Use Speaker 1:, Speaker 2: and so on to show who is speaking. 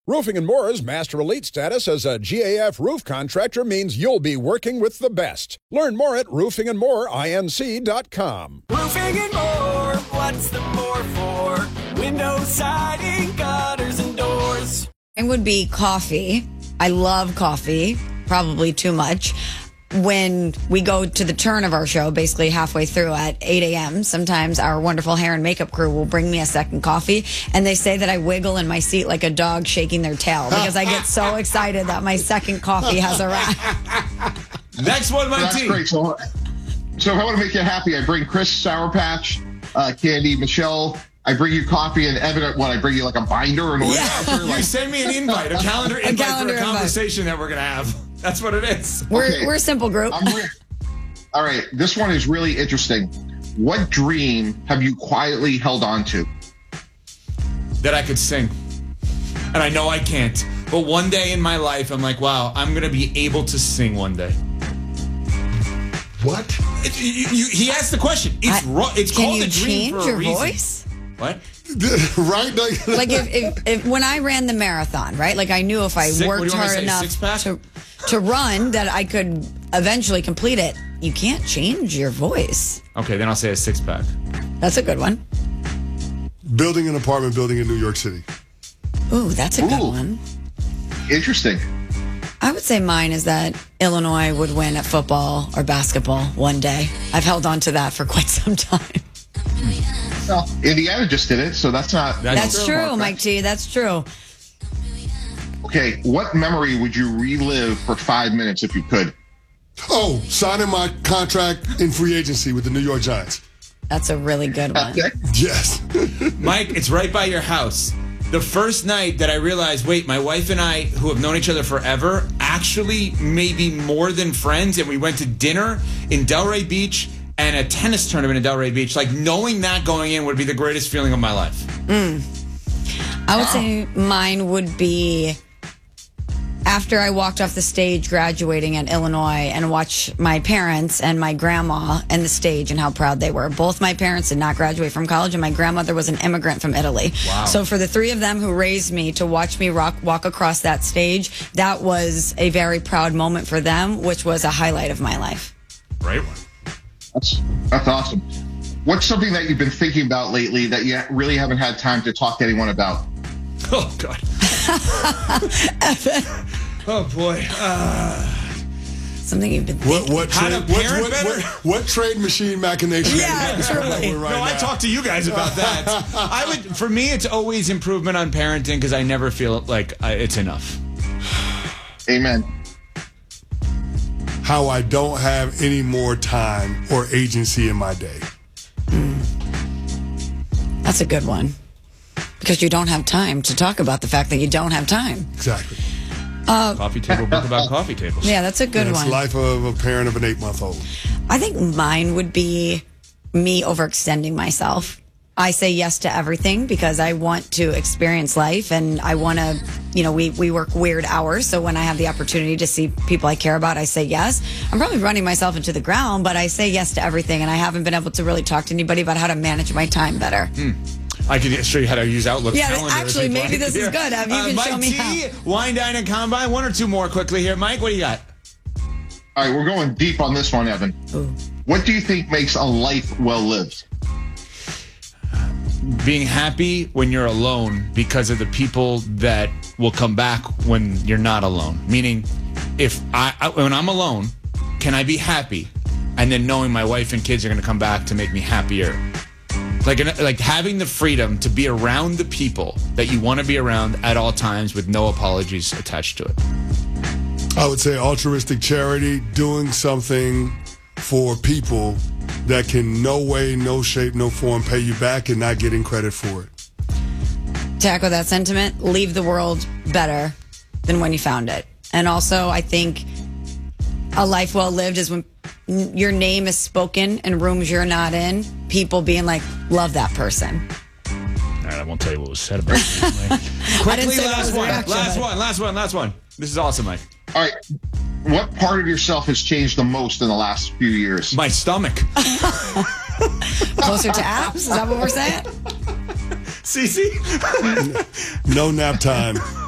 Speaker 1: Roofing & More's Master Elite status as a GAF roof contractor means you'll be working with the best. Learn more at roofingandmoreinc.com.
Speaker 2: Roofing and More, what's the more for? Windows, siding, gutters, and doors.
Speaker 3: It would be coffee. I love coffee, probably too much. When we go to the turn of our show, basically halfway through at 8 a.m., sometimes our wonderful hair and makeup crew will bring me a second coffee, and they say that I wiggle in my seat like a dog shaking their tail because I get so excited that my second coffee has arrived.
Speaker 4: Next one, my
Speaker 5: That's
Speaker 4: team.
Speaker 5: great. So if I want to make you happy, I bring Chris Sour Patch, Candy, Michelle. I bring you coffee, and Evan, I bring you like a binder or an organizer.
Speaker 4: You send me an invite, a calendar invite for a conversation that we're going to have. That's what it is.
Speaker 3: We're a simple group.
Speaker 5: All right, this one is really interesting. What dream have you quietly held on to?
Speaker 4: That I could sing. And I know I can't. But one day in my life, I'm like, wow, I'm going to be able to sing one day.
Speaker 6: What?
Speaker 4: He asked the question. It's called a dream for a reason. Can you change your voice? What?
Speaker 6: Right?
Speaker 3: Like if when I ran the marathon, right? Like I knew if I worked hard enough to run that I could eventually complete it. You can't change your voice.
Speaker 4: Okay, then I'll say a six-pack.
Speaker 3: That's a good one.
Speaker 6: Building an apartment building in New York City.
Speaker 3: Ooh, that's a good one.
Speaker 5: Interesting.
Speaker 3: I would say mine is that Illinois would win at football or basketball one day. I've held on to that for quite some time.
Speaker 5: Well, Indiana just did it, so that's not...
Speaker 3: That's true, Mike T. That's true.
Speaker 5: Okay, what memory would you relive for 5 minutes if you could?
Speaker 6: Oh, signing my contract in free agency with the New York Giants.
Speaker 3: That's a really good one.
Speaker 6: Yes.
Speaker 4: Mike, it's right by your house. The first night that I realized, wait, my wife and I, who have known each other forever, actually maybe more than friends, and we went to dinner in Delray Beach and a tennis tournament in Delray Beach. Like, knowing that going in would be the greatest feeling of my life.
Speaker 3: I would say mine would be after I walked off the stage graduating at Illinois and watched my parents and my grandma and the stage and how proud they were. Both my parents did not graduate from college, and my grandmother was an immigrant from Italy.
Speaker 4: Wow.
Speaker 3: So for the three of them who raised me to watch me walk across that stage, that was a very proud moment for them, which was a highlight of my life.
Speaker 4: Right one.
Speaker 5: That's awesome. What's something that you've been thinking about lately that you really haven't had time to talk to anyone about?
Speaker 4: Oh, God. Oh, boy.
Speaker 3: Something you've been thinking.
Speaker 6: What trade machine machination?
Speaker 3: Yeah, truly.
Speaker 4: I talked to you guys about that. For me, it's always improvement on parenting because I never feel like it's enough.
Speaker 5: Amen.
Speaker 6: How I don't have any more time or agency in my day.
Speaker 3: That's a good one. Because you don't have time to talk about the fact that you don't have time.
Speaker 6: Exactly.
Speaker 4: Coffee table book about coffee tables.
Speaker 3: Yeah, that's a good one.
Speaker 6: It's life of a parent of an 8-month-old.
Speaker 3: I think mine would be me overextending myself. I say yes to everything because I want to experience life, and I want to, we work weird hours. So when I have the opportunity to see people I care about, I say yes. I'm probably running myself into the ground, but I say yes to everything. And I haven't been able to really talk to anybody about how to manage my time better.
Speaker 4: I could show you how to use Outlook calendar.
Speaker 3: Actually, maybe this is good. You can show me how.
Speaker 4: Wine, Dine, and Combine. One or two more quickly here. Mike, what do you got?
Speaker 5: All right, we're going deep on this one, Evan.
Speaker 3: Ooh.
Speaker 5: What do you think makes a life well lived?
Speaker 4: Being happy when you're alone because of the people that will come back when you're not alone. Meaning, when I'm alone, can I be happy? And then knowing my wife and kids are going to come back to make me happier. Like having the freedom to be around the people that you want to be around at all times with no apologies attached to it.
Speaker 6: I would say altruistic charity, doing something for people that can no way, no shape, no form pay you back and not getting credit for it.
Speaker 3: To echo that sentiment, leave the world better than when you found it. And also, I think a life well lived is when your name is spoken in rooms you're not in, people being like, love that person.
Speaker 4: All right, I won't tell you what was said about you. Quickly, last one. This is awesome, Mike.
Speaker 5: All right. What part of yourself has changed the most in the last few years?
Speaker 4: My stomach.
Speaker 3: Closer to apps? Is that what we're saying?
Speaker 4: Cece?
Speaker 6: No nap time.